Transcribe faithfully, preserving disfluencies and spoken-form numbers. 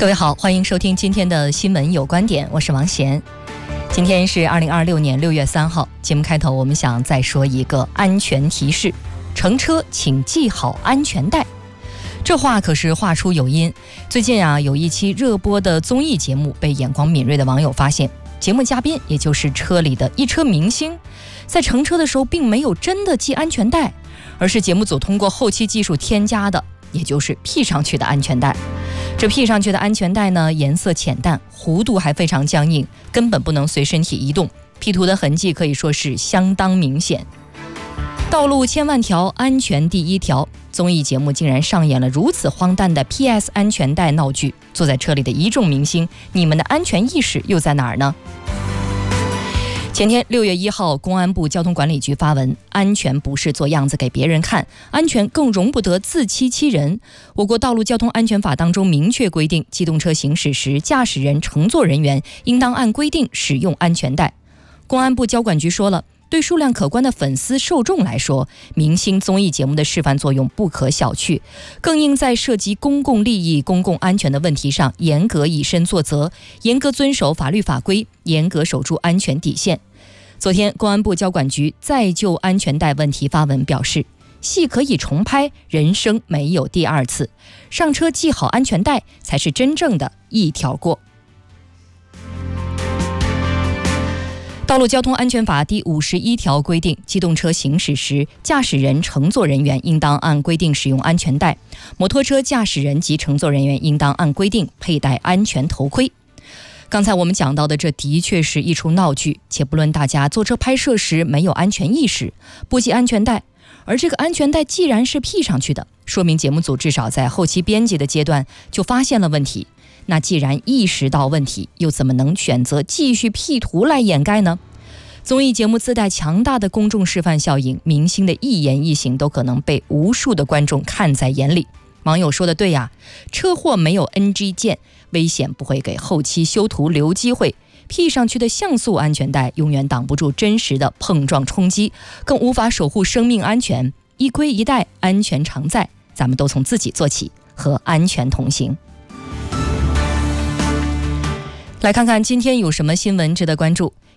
各位好，欢迎收听今天的新闻有观点，我是王贤。今天是二零二六年六月三号，节目开头我们想再说一个安全提示：乘车请系好安全带。这话可是话出有因。最近啊，有一期热播的综艺节目被眼光敏锐的网友发现，节目嘉宾也就是车里的一车明星，在乘车的时候并没有真的系安全带，而是节目组通过后期技术添加的，也就是P上去的安全带。这P上去的安全带呢，颜色浅淡，弧度还非常僵硬，根本不能随身体移动，P图的痕迹可以说是相当明显。道路千万条，安全第一条。综艺节目竟然上演了如此荒诞的 P S 安全带闹剧，坐在车里的一众明星，你们的安全意识又在哪儿呢？前天六月一号，公安部交通管理局发文，安全不是做样子给别人看，安全更容不得自欺欺人。我国道路交通安全法当中明确规定，机动车行驶时，驾驶人、乘坐人员应当按规定使用安全带。公安部交管局说了，对数量可观的粉丝受众来说，明星综艺节目的示范作用不可小觑，更应在涉及公共利益、公共安全的问题上严格以身作则，严格遵守法律法规，严格守住安全底线。昨天，公安部交管局再就安全带问题发文表示，戏可以重拍，人生没有第二次，上车系好安全带才是真正的一条过。道路交通安全法第五十一条规定，机动车行驶时，驾驶人、乘坐人员应当按规定使用安全带；摩托车驾驶人及乘坐人员应当按规定佩戴安全头盔。刚才我们讲到的，这的确是一出闹剧，且不论大家坐车拍摄时没有安全意识，不系安全带，而这个安全带既然是 P 上去的，说明节目组至少在后期编辑的阶段就发现了问题。那既然意识到问题，又怎么能选择继续 P 图来掩盖呢？综艺节目自带强大的公众示范效应，明星的一言一行都可能被无数的观众看在眼里。网友说的对呀，车祸没有 N G 键，危险不会给后期修图留机会。P 上去的像素安全带永远挡不住真实的碰撞冲击，更无法守护生命安全。一盔一带，安全常在，咱们都从自己做起，和安全同行。来看看今天有什么新闻值得关注。